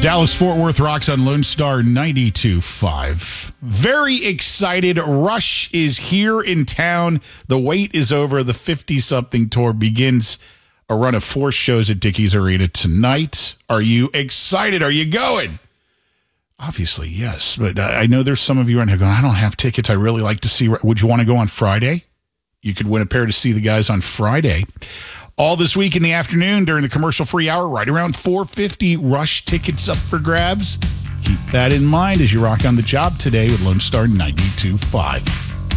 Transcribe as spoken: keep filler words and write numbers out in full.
Dallas-Fort Worth rocks on Lone Star ninety-two point five. Very excited. Rush is here in town. The wait is over. The fifty-something tour begins a run of four shows at Dickies Arena tonight. Are you excited? Are you going? Obviously, yes. But I know there's some of you right now going, I don't have tickets. I really like to see. Would you want to go on Friday? You could win a pair to see the guys on Friday. All this week in the afternoon during the commercial-free hour, right around four fifty, Rush tickets up for grabs. Keep that in mind as you rock on the job today with Lone Star ninety-two point five.